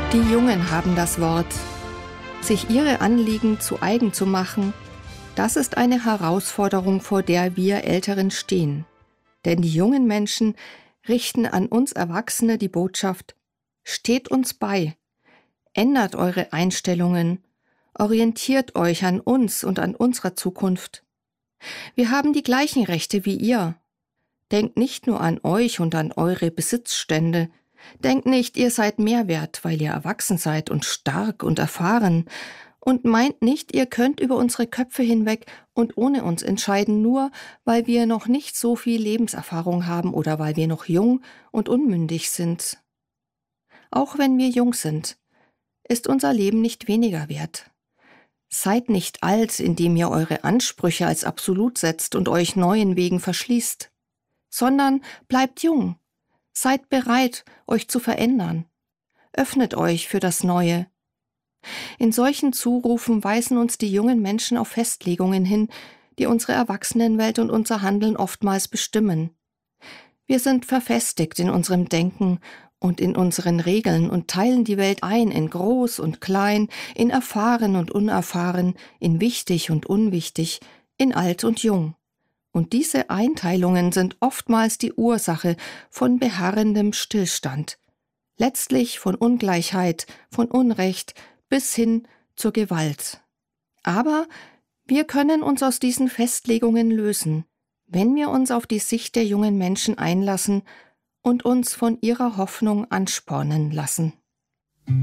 Die Jungen haben das Wort. Sich ihre Anliegen zu eigen zu machen, das ist eine Herausforderung, vor der wir Älteren stehen. Denn die jungen Menschen richten an uns Erwachsene die Botschaft: Steht uns bei, ändert eure Einstellungen, orientiert euch an uns und an unserer Zukunft. Wir haben die gleichen Rechte wie ihr. Denkt nicht nur an euch und an eure Besitzstände. Denkt nicht, ihr seid mehr wert, weil ihr erwachsen seid und stark und erfahren. Und meint nicht, ihr könnt über unsere Köpfe hinweg und ohne uns entscheiden, nur weil wir noch nicht so viel Lebenserfahrung haben oder weil wir noch jung und unmündig sind. Auch wenn wir jung sind, ist unser Leben nicht weniger wert. Seid nicht alt, indem ihr eure Ansprüche als absolut setzt und euch neuen Wegen verschließt, sondern bleibt jung. Seid bereit, euch zu verändern. Öffnet euch für das Neue. In solchen Zurufen weisen uns die jungen Menschen auf Festlegungen hin, die unsere Erwachsenenwelt und unser Handeln oftmals bestimmen. Wir sind verfestigt in unserem Denken und in unseren Regeln und teilen die Welt ein in groß und klein, in erfahren und unerfahren, in wichtig und unwichtig, in alt und jung. Und diese Einteilungen sind oftmals die Ursache von beharrendem Stillstand, letztlich von Ungleichheit, von Unrecht bis hin zur Gewalt. Aber wir können uns aus diesen Festlegungen lösen, wenn wir uns auf die Sicht der jungen Menschen einlassen und uns von ihrer Hoffnung anspornen lassen.